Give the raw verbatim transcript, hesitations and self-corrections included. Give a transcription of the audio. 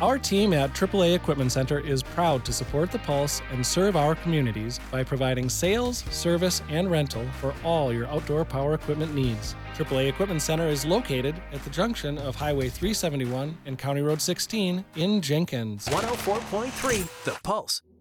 Our team at triple A Equipment Center is proud to support the Pulse and serve our communities by providing sales, service, and rental for all your outdoor power equipment needs. triple A Equipment Center is located at the junction of Highway three seventy-one and County Road sixteen in Jenkins. one oh four point three The Pulse.